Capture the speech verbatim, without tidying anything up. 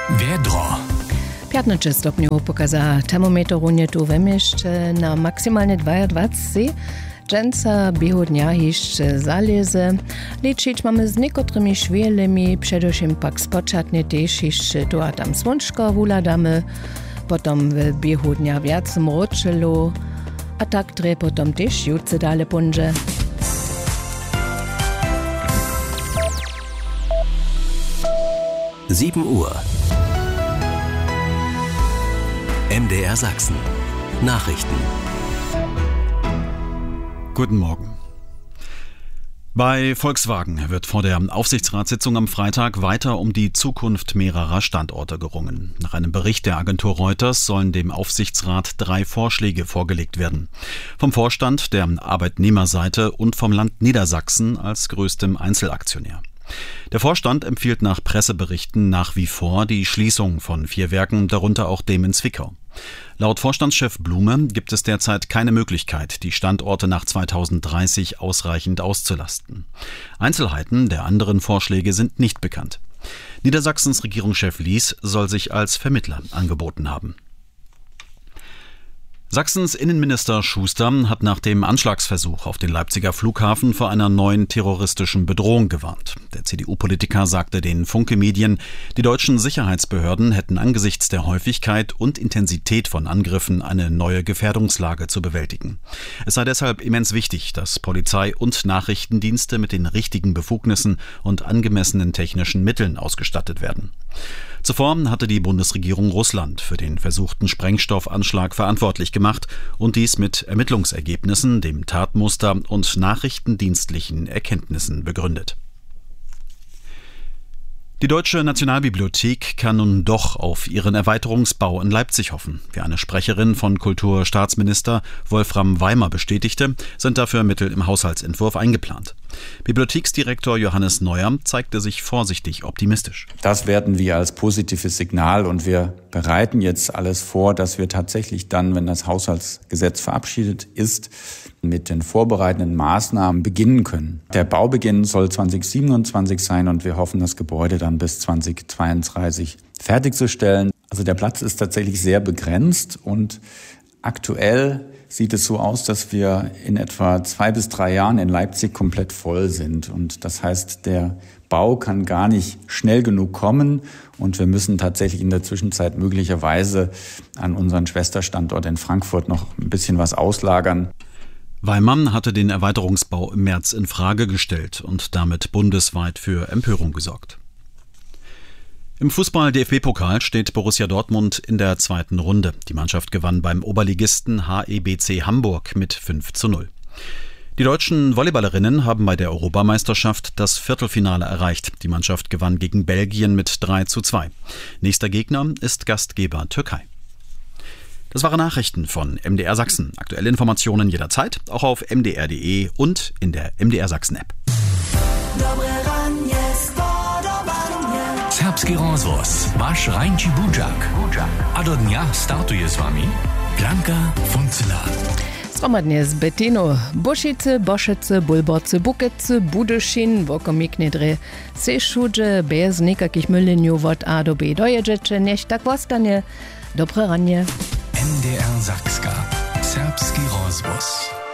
Wiedro. piętnaście stopni pokazała termometr runie tu wemieszcze na maksymalnie dwadzieścia dwa. Dżęca biegu dnia jeszcze zalezy. Liczyć mamy z niektórymi szwielemi, przedewším pak spočatnie też jeszcze tu a tam słonczko wuladamy, potem w biegu dnia wiac mroczylu, a tak dre potem też jutce dale punże. sieben Uhr. M D R Sachsen. Nachrichten. Guten Morgen. Bei Volkswagen wird vor der Aufsichtsratssitzung am Freitag weiter um die Zukunft mehrerer Standorte gerungen. Nach einem Bericht der Agentur Reuters sollen dem Aufsichtsrat drei Vorschläge vorgelegt werden. Vom Vorstand, der Arbeitnehmerseite und vom Land Niedersachsen als größtem Einzelaktionär. Der Vorstand empfiehlt nach Presseberichten nach wie vor die Schließung von vier Werken, darunter auch dem in Zwickau. Laut Vorstandschef Blume gibt es derzeit keine Möglichkeit, die Standorte nach zweitausenddreißig ausreichend auszulasten. Einzelheiten der anderen Vorschläge sind nicht bekannt. Niedersachsens Regierungschef Lies soll sich als Vermittler angeboten haben. Sachsens Innenminister Schuster hat nach dem Anschlagsversuch auf den Leipziger Flughafen vor einer neuen terroristischen Bedrohung gewarnt. Der C D U-Politiker sagte den Funke-Medien, die deutschen Sicherheitsbehörden hätten angesichts der Häufigkeit und Intensität von Angriffen eine neue Gefährdungslage zu bewältigen. Es sei deshalb immens wichtig, dass Polizei und Nachrichtendienste mit den richtigen Befugnissen und angemessenen technischen Mitteln ausgestattet werden. Zuvor hatte die Bundesregierung Russland für den versuchten Sprengstoffanschlag verantwortlich gemacht und dies mit Ermittlungsergebnissen, dem Tatmuster und nachrichtendienstlichen Erkenntnissen begründet. Die Deutsche Nationalbibliothek kann nun doch auf ihren Erweiterungsbau in Leipzig hoffen. Wie eine Sprecherin von Kulturstaatsminister Wolfram Weimer bestätigte, sind dafür Mittel im Haushaltsentwurf eingeplant. Bibliotheksdirektor Johannes Neuer zeigte sich vorsichtig optimistisch. Das werten wir als positives Signal und wir bereiten jetzt alles vor, dass wir tatsächlich dann, wenn das Haushaltsgesetz verabschiedet ist, mit den vorbereitenden Maßnahmen beginnen können. Der Baubeginn soll zwanzig siebenundzwanzig sein und wir hoffen, das Gebäude dann bis zwanzig zweiunddreißig fertigzustellen. Also der Platz ist tatsächlich sehr begrenzt und aktuell sieht es so aus, dass wir in etwa zwei bis drei Jahren in Leipzig komplett voll sind. Und das heißt, der Bau kann gar nicht schnell genug kommen und wir müssen tatsächlich in der Zwischenzeit möglicherweise an unseren Schwesterstandort in Frankfurt noch ein bisschen was auslagern. Weimann hatte den Erweiterungsbau im März in Frage gestellt und damit bundesweit für Empörung gesorgt. Im Fußball-D F B-Pokal steht Borussia Dortmund in der zweiten Runde. Die Mannschaft gewann beim Oberligisten H E B C Hamburg mit fünf zu null. Die deutschen Volleyballerinnen haben bei der Europameisterschaft das Viertelfinale erreicht. Die Mannschaft gewann gegen Belgien mit drei zu zwei. Nächster Gegner ist Gastgeber Türkei. Das waren Nachrichten von M D R Sachsen. Aktuelle Informationen jederzeit, auch auf m d r punkt d e und in der M D R Sachsen App. Serbski rozvoz, vaš Rajnči Budžak. A do dňa startuje s vami Blanka Funcela. Sromadnie z Bettino, Buschice, Boschice, Bulborce, Bukece, Budyšin, wokomikne dre, Sešudže, bez nikakich myleniów od A do B dojedziecie, niech tak postanie. Dobre ranie. M D R Sakska. Serbski rozvoz.